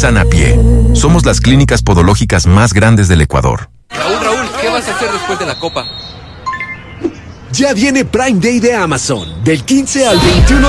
Sanapie. Somos las clínicas podológicas más grandes del Ecuador. Raúl, ¿qué vas a hacer después de la copa? Ya viene Prime Day de Amazon, del 15 al 21